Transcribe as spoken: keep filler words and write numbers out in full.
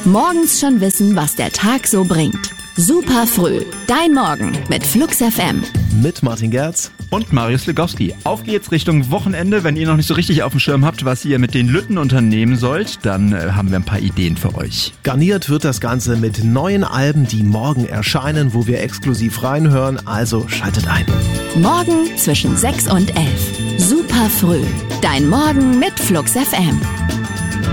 Morgens schon wissen, was der Tag so bringt. Super früh. Dein Morgen mit Flux F M. Mit Martin Gerz und Marius Legowski. Auf geht's Richtung Wochenende. Wenn ihr noch nicht so richtig auf dem Schirm habt, was ihr mit den Lütten unternehmen sollt, dann äh, haben wir ein paar Ideen für euch. Garniert wird das Ganze mit neuen Alben, die morgen erscheinen, wo wir exklusiv reinhören. Also schaltet ein. Morgen zwischen sechs und elf. Super früh. Dein Morgen mit Flux F M.